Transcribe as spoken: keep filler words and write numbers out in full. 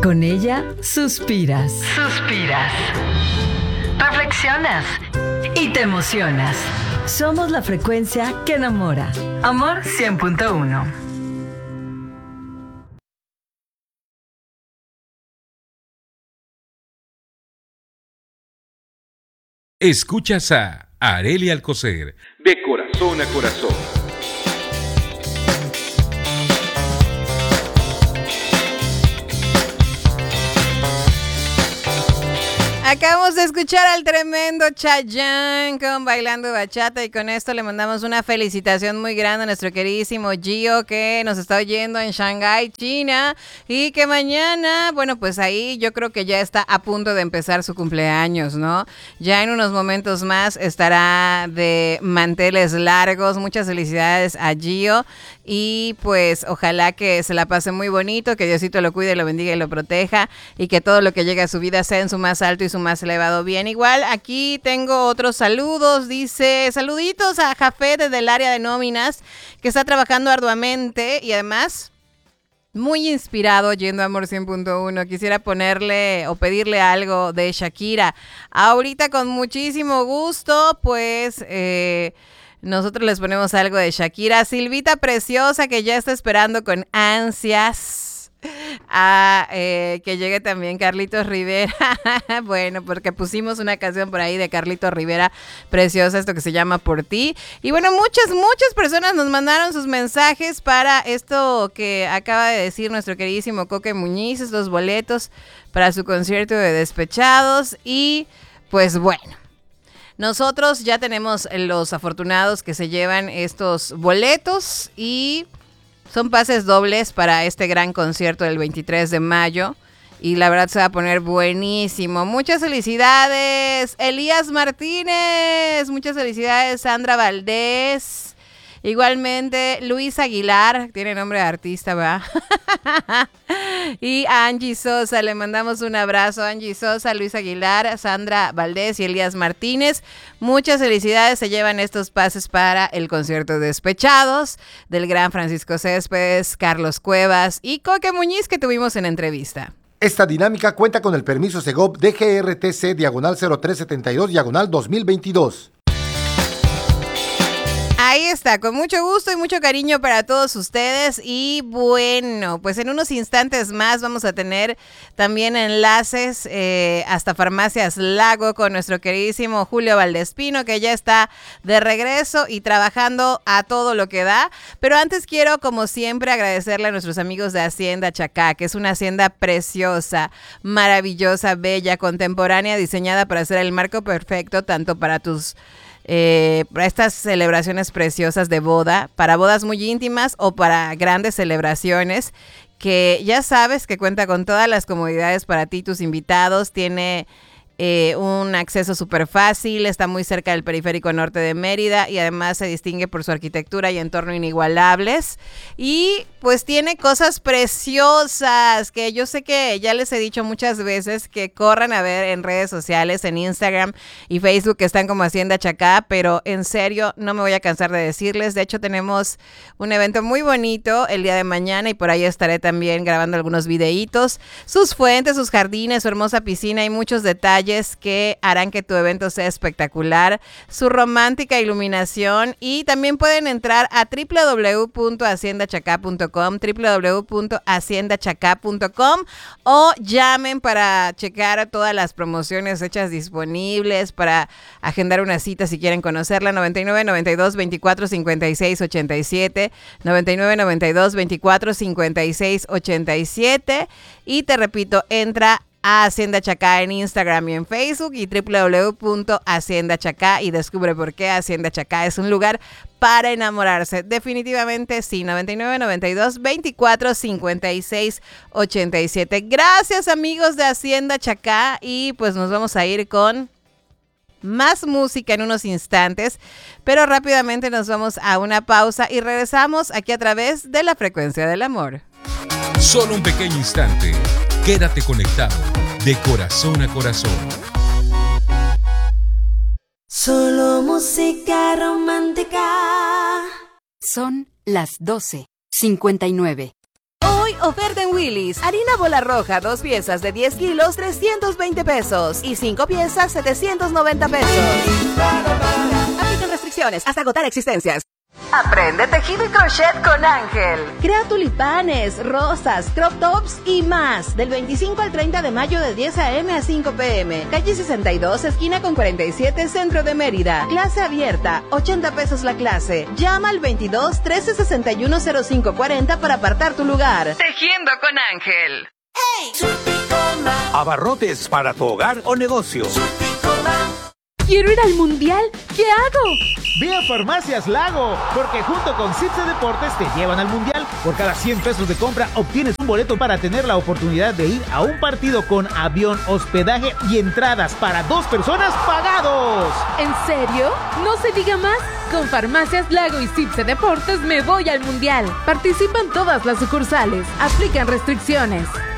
Con ella suspiras. Suspiras. Reflexionas. Y te emocionas. Somos la frecuencia que enamora. Amor cien punto uno. Escuchas a Arely Alcocer, de corazón a corazón. Acabamos de escuchar al tremendo Chayanne con Bailando Bachata, y con esto le mandamos una felicitación muy grande a nuestro queridísimo Gio, que nos está oyendo en Shanghái, China, y que mañana, bueno, pues ahí yo creo que ya está a punto de empezar su cumpleaños, ¿no? Ya en unos momentos más estará de manteles largos. Muchas felicidades a Gio, y pues ojalá que se la pase muy bonito, que Diosito lo cuide, lo bendiga y lo proteja, y que todo lo que llegue a su vida sea en su más alto y su más elevado bien. Igual aquí tengo otros saludos. Dice, saluditos a Jafé desde el área de nóminas, que está trabajando arduamente y además muy inspirado yendo a Amor cien punto uno. Quisiera ponerle o pedirle algo de Shakira. Ahorita con muchísimo gusto, pues eh, nosotros les ponemos algo de Shakira. Silvita preciosa, que ya está esperando con ansias a eh, que llegue también Carlitos Rivera. Bueno, porque pusimos una canción por ahí de Carlitos Rivera preciosa, esto que se llama Por Ti. Y bueno, muchas, muchas personas nos mandaron sus mensajes para esto que acaba de decir nuestro queridísimo Coque Muñiz, estos boletos para su concierto de Despechados. Y pues bueno, nosotros ya tenemos los afortunados que se llevan estos boletos, y son pases dobles para este gran concierto del veintitrés de mayo. Y la verdad se va a poner buenísimo. Muchas felicidades, Elías Martínez. Muchas felicidades, Sandra Valdés. Igualmente, Luis Aguilar. Tiene nombre de artista, ¿verdad? Y a Angie Sosa, le mandamos un abrazo. Angie Sosa, Luis Aguilar, Sandra Valdés y Elías Martínez. Muchas felicidades, se llevan estos pases para el concierto de Despechados del gran Francisco Céspedes, Carlos Cuevas y Coque Muñiz, que tuvimos en entrevista. Esta dinámica cuenta con el permiso Segov D G R T C diagonal cero tres setenta y dos diagonal dos mil veintidós. Ahí está, con mucho gusto y mucho cariño para todos ustedes. Y bueno, pues en unos instantes más vamos a tener también enlaces eh, hasta Farmacias Lago con nuestro queridísimo Julio Valdespino, que ya está de regreso y trabajando a todo lo que da. Pero antes quiero, como siempre, agradecerle a nuestros amigos de Hacienda Chacá, que es una hacienda preciosa, maravillosa, bella, contemporánea, diseñada para hacer el marco perfecto tanto para tus Eh, para estas celebraciones preciosas de boda, para bodas muy íntimas o para grandes celebraciones, que ya sabes que cuenta con todas las comodidades para ti y tus invitados. Tiene eh, un acceso súper fácil, está muy cerca del periférico norte de Mérida y además se distingue por su arquitectura y entorno inigualables. Y pues tiene cosas preciosas que yo sé que ya les he dicho muchas veces que corran a ver en redes sociales, en Instagram y Facebook, que están como Hacienda Chacá, pero en serio no me voy a cansar de decirles. De hecho, tenemos un evento muy bonito el día de mañana y por ahí estaré también grabando algunos videitos, sus fuentes, sus jardines, su hermosa piscina y muchos detalles que harán que tu evento sea espectacular, su romántica iluminación. Y también pueden entrar a doble u doble u doble u punto hacienda chacá punto com, doble u doble u doble u punto hacienda chacá punto com, o llamen para checar todas las promociones hechas disponibles, para agendar una cita si quieren conocerla. noventa y nueve, noventa y dos, veinticuatro, cincuenta y seis, ochenta y siete, noventa y nueve, noventa y dos, veinticuatro, cincuenta y seis, ochenta y siete. Y te repito, entra a Hacienda Chacá en Instagram y en Facebook y doble u doble u doble u punto hacienda chacá y descubre por qué Hacienda Chacá es un lugar para enamorarse. Definitivamente sí. Noventa y nueve, noventa y dos, veinticuatro, cincuenta y seis, ochenta y siete. Gracias, amigos de Hacienda Chacá, y pues nos vamos a ir con más música en unos instantes, pero rápidamente nos vamos a una pausa y regresamos aquí a través de la frecuencia del amor. Solo un pequeño instante. Quédate conectado de corazón a corazón. Solo música romántica. Son las doce cincuenta y nueve. Hoy, oferta en Willy's. Harina bola roja, dos piezas de diez kilos, trescientos veinte pesos. Y cinco piezas, setecientos noventa pesos. Aplican restricciones hasta agotar existencias. Aprende tejido y crochet con Ángel. Crea tulipanes, rosas, crop tops y más. Del veinticinco al treinta de mayo de diez a eme a cinco pe eme. Calle sesenta y dos, esquina con cuarenta y siete, centro de Mérida. Clase abierta, ochenta pesos la clase. Llama al veintidós, trece, sesenta y uno, cero cinco cuarenta para apartar tu lugar. Tejiendo con Ángel. Abarrotes para tu hogar o negocio. ¿Quiero ir al mundial? ¿Qué hago? Ve a Farmacias Lago, porque junto con Cipse Deportes te llevan al mundial. Por cada cien pesos de compra obtienes un boleto para tener la oportunidad de ir a un partido con avión, hospedaje y entradas para dos personas pagados. ¿En serio? No se diga más. Con Farmacias Lago y Cipse Deportes me voy al mundial. Participan todas las sucursales. Aplican restricciones.